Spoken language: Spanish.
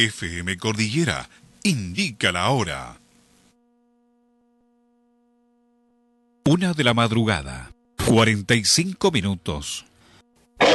FM Cordillera indica la hora. 1 de la madrugada, 45 minutos.